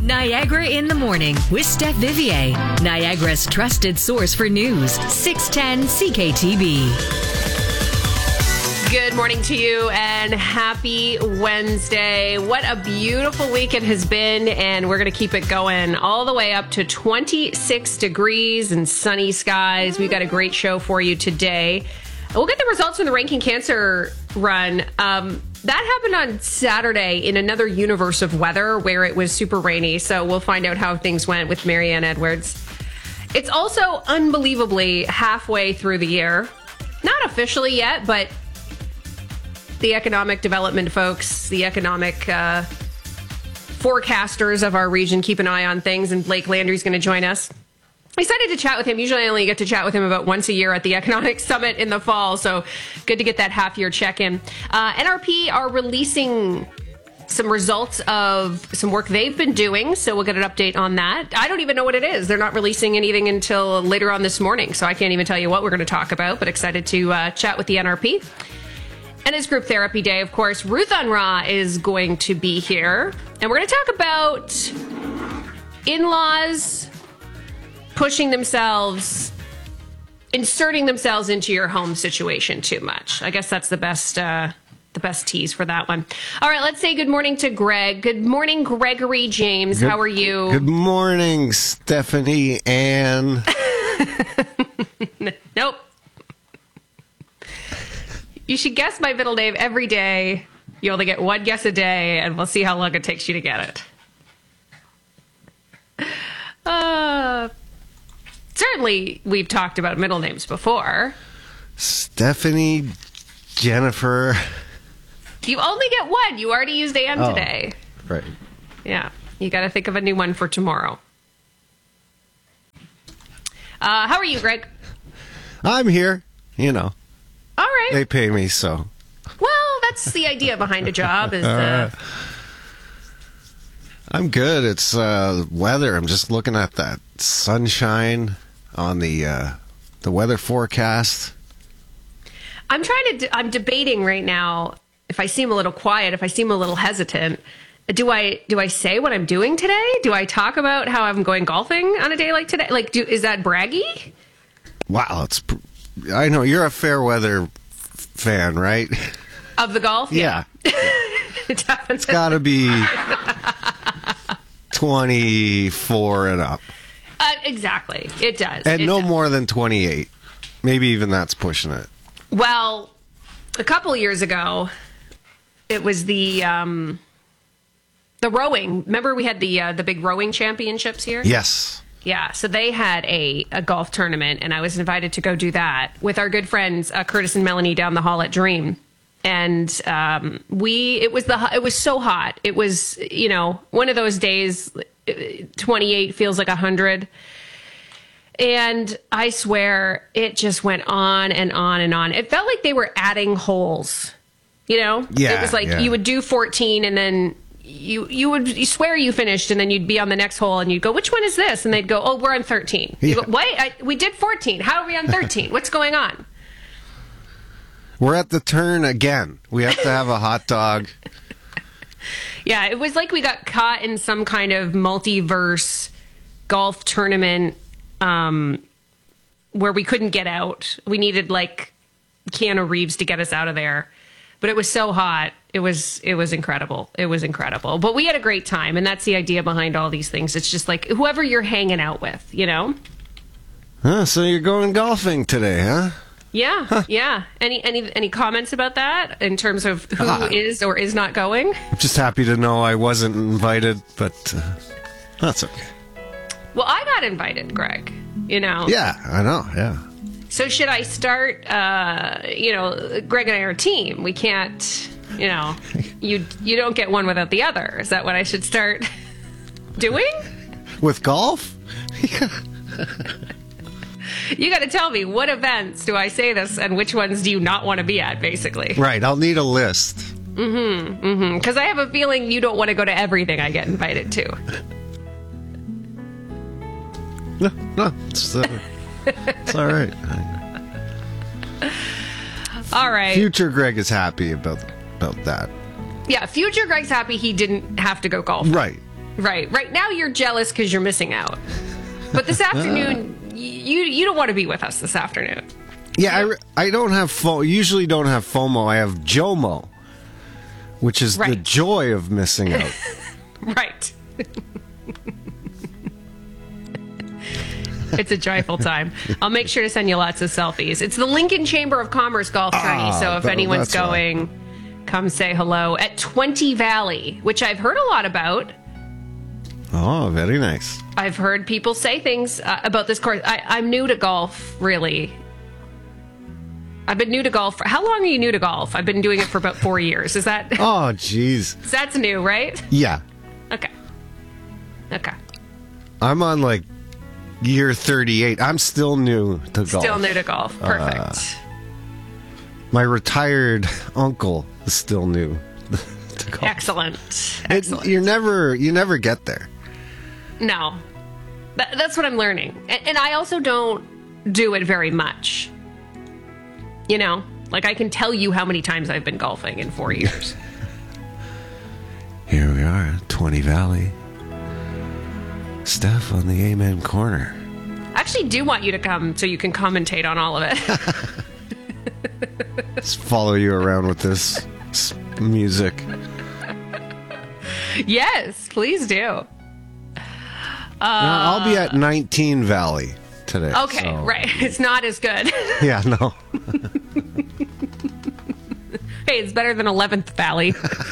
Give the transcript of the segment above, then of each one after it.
Niagara in the Morning with Steph Vivier, Niagara's trusted source for news, 610 CKTB. Good morning to you and happy Wednesday. What a beautiful week it has been, and we're going to keep it going all the way up to 26 degrees and sunny skies. We've got a great show for you today. We'll get the results from the Ranking Cancer Run. That happened on Saturday in another universe of weather where it was super rainy. So we'll find out how things went with Marianne Edwards. It's also unbelievably halfway through the year. Not officially yet, but the economic development folks, the economic forecasters of our region keep an eye on things. And Blake Landry's going to join us. I decided to chat with him. Usually I only get to chat with him about once a year at the Economic Summit in the fall. So good to get that half-year check-in. NRP are releasing some results of some work they've been doing. So we'll get an update on that. I don't even know what it is. They're not releasing anything until later on this morning. So I can't even tell you what we're going to talk about, but excited to chat with the NRP. And it's Group Therapy Day, of course. Ruth Unruh is going to be here. And we're going to talk about in-laws pushing themselves, inserting themselves into your home situation too much. I guess that's the best tease for that one. All right, let's say good morning to Greg. Good morning, Gregory James. How are you? Good morning, Stephanie Ann. Nope. You should guess my middle name every day. You only get one guess a day, and we'll see how long it takes you to get it. Certainly, we've talked about middle names before. Stephanie, Jennifer. You only get one. You already used Ann today. Right. Yeah. You got to think of a new one for tomorrow. How are you, Greg? I'm here. You know. All right. They pay me, so. Well, that's the idea behind a job. Is I'm good. It's weather. I'm just looking at that sunshine on the weather forecast. I'm debating right now if I seem a little quiet, if I seem a little hesitant. Do I say what I'm doing today? Do I talk about how I'm going golfing on a day like today? Is that braggy? Wow, I know you're a fair weather fan, right? Of the golf? Yeah. Definitely. It's got to be 24 and up. Exactly. It does. And no more than 28. Maybe even that's pushing it. Well, a couple years ago, it was the rowing. Remember we had the big rowing championships here? Yes. Yeah, so they had a golf tournament, and I was invited to go do that with our good friends Curtis and Melanie down the hall at Dream. And it was so hot. It was, one of those days, 28 feels like 100. And I swear it just went on and on and on. It felt like they were adding holes, Yeah. It was like you would do 14 and then you swear you finished, and then you'd be on the next hole and you'd go, which one is this? And they'd go, oh, we're on 13. You go, wait, we did 14. How are we on 13? What's going on? We're at the turn again. We have to have a hot dog. Yeah, it was like we got caught in some kind of multiverse golf tournament where we couldn't get out. We needed Keanu Reeves to get us out of there. But it was so hot. It was incredible. It was incredible. But we had a great time, and that's the idea behind all these things. It's just like whoever you're hanging out with, So you're going golfing today, huh? Yeah, yeah. Any comments about that in terms of who is or is not going? I'm just happy to know I wasn't invited, but that's okay. Well, I got invited, Greg. Yeah, I know. Yeah. So should I start? Greg and I are a team. We can't. You don't get one without the other. Is that what I should start doing? With golf? You got to tell me, what events do I say this and which ones do you not want to be at, basically? Right. I'll need a list. Because I have a feeling you don't want to go to everything I get invited to. No, it's all right. All right. Future Greg is happy about that. Yeah, future Greg's happy he didn't have to go golfing. Right. Right. Right now you're jealous because you're missing out. But this afternoon, you don't want to be with us this afternoon. Yeah, I don't have usually don't have FOMO. I have JOMO, which is the joy of missing out. Right. It's a joyful time. I'll make sure to send you lots of selfies. It's the Lincoln Chamber of Commerce golf tourney, so if anyone's going, come say hello at 20 Valley, which I've heard a lot about. Oh, very nice. I've heard people say things about this course. I'm new to golf, really. I've been new to golf. How long are you new to golf? I've been doing it for about 4 years. Is that... Oh, jeez. That's new, right? Yeah. Okay. I'm on, like, year 38. I'm still new to golf. Still new to golf. Perfect. My retired uncle is still new to golf. Excellent. You never get there. No. That's what I'm learning. And I also don't do it very much. You know, like I can tell you how many times I've been golfing in 4 years. Here we are, 20 Valley. Steph on the Amen Corner. I actually do want you to come so you can commentate on all of it. Just follow you around with this music. Yes, please do. I'll be at 19 Valley today. Okay, so. Right. It's not as good. Yeah, no. Hey, it's better than 11th Valley.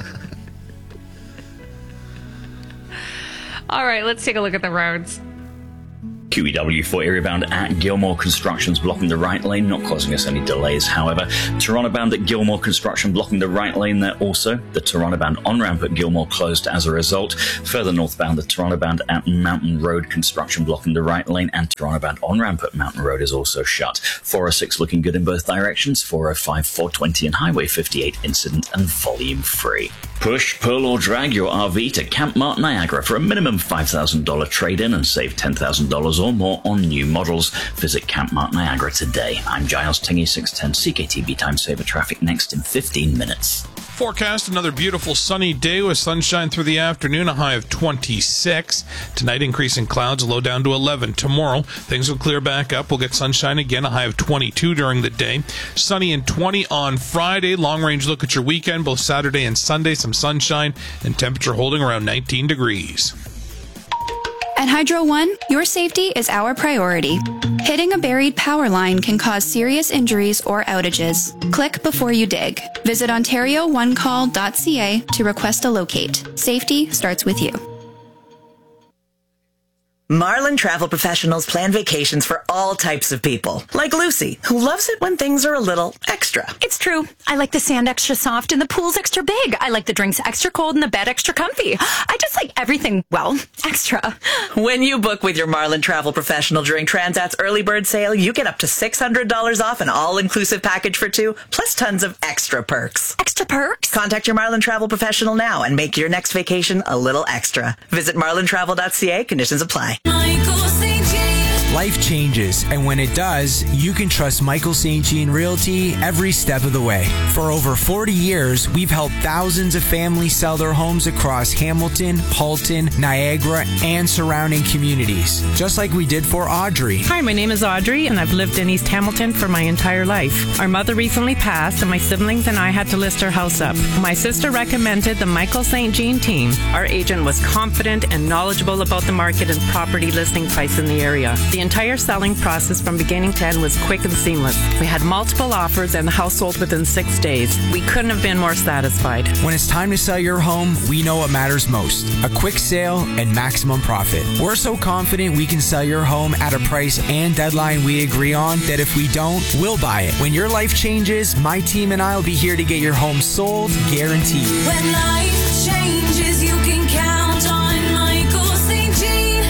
All right, let's take a look at the roads. QEW for area bound at Gilmore. Construction's blocking the right lane, not causing us any delays, however. Toronto bound at Gilmore, construction blocking the right lane there also. The Toronto bound on-ramp at Gilmore closed as a result. Further northbound, the Toronto bound at Mountain Road, construction blocking the right lane, and Toronto bound on-ramp at Mountain Road is also shut. 406 looking good in both directions, 405, 420 and Highway 58 incident and volume free. Push, pull or drag your RV to Camp Mart Niagara for a minimum $5,000 trade-in and save $10,000 or more on new models. Visit Camp Mart Niagara today. I'm Giles Tingy, 610 CKTB Time Saver traffic next in 15 minutes. Forecast another beautiful sunny day with sunshine through the afternoon, a high of 26. Tonight, increasing clouds, low down to 11. Tomorrow, things will clear back up. We'll get sunshine again, a high of 22 during the day. Sunny and 20 on Friday. Long range look at your weekend, both Saturday and Sunday. Some sunshine and temperature holding around 19 degrees. At Hydro One, your safety is our priority. Hitting a buried power line can cause serious injuries or outages. Click before you dig. Visit OntarioOneCall.ca to request a locate. Safety starts with you. Marlin Travel Professionals plan vacations for all types of people. Like Lucy, who loves it when things are a little extra. It's true. I like the sand extra soft and the pool's extra big. I like the drinks extra cold and the bed extra comfy. I just like everything, well, extra. When you book with your Marlin Travel Professional during Transat's early bird sale, you get up to $600 off an all-inclusive package for two, plus tons of extra perks. Extra perks? Contact your Marlin Travel Professional now and make your next vacation a little extra. Visit marlintravel.ca. Conditions apply. Life changes, and when it does, you can trust Michael St. Jean Realty every step of the way. For over 40 years, we've helped thousands of families sell their homes across Hamilton, Halton, Niagara, and surrounding communities, just like we did for Audrey. Hi, my name is Audrey, and I've lived in East Hamilton for my entire life. Our mother recently passed, and my siblings and I had to list our house up. My sister recommended the Michael St. Jean team. Our agent was confident and knowledgeable about the market and property listing price in the area. The entire selling process from beginning to end was quick and seamless. We had multiple offers and the house sold within 6 days. We couldn't have been more satisfied. When it's time to sell your home, we know what matters most: a quick sale and maximum profit. We're so confident we can sell your home at a price and deadline we agree on that if we don't, we'll buy it. When your life changes, my team and I will be here to get your home sold, guaranteed. When life changes, you can count on Michael St. Jean.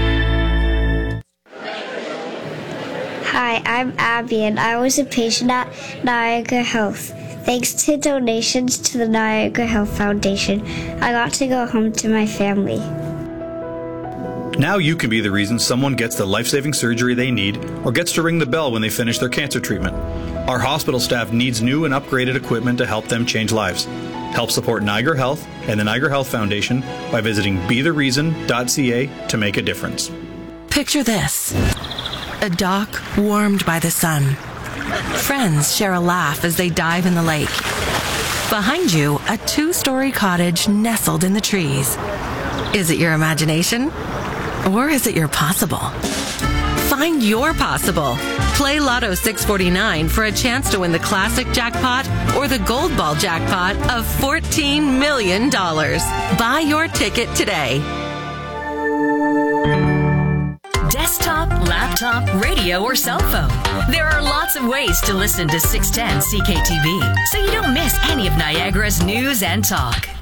Hi, I'm Abby, and I was a patient at Niagara Health. Thanks to donations to the Niagara Health Foundation, I got to go home to my family. Now you can be the reason someone gets the life-saving surgery they need or gets to ring the bell when they finish their cancer treatment. Our hospital staff needs new and upgraded equipment to help them change lives. Help support Niagara Health and the Niagara Health Foundation by visiting bethereason.ca to make a difference. Picture this. A dock warmed by the sun. Friends share a laugh as they dive in the lake. Behind you, a 2-story cottage nestled in the trees. Is it your imagination? Or is it your possible? Find your possible. Play Lotto 649 for a chance to win the classic jackpot or the gold ball jackpot of $14 million. Buy your ticket today. Desktop, laptop, radio, or cell phone. There are lots of ways to listen to 610 CKTV, so you don't miss any of Niagara's news and talk.